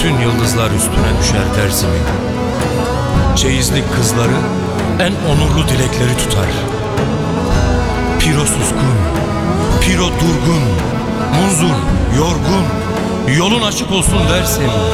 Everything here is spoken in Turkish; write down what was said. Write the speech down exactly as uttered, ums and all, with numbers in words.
bütün yıldızlar üstüne düşer dersimin. Çeyizlik kızları en onurlu dilekleri tutar. Piro suskun, Piro durgun, munzur, yorgun, yolun açık olsun dersim.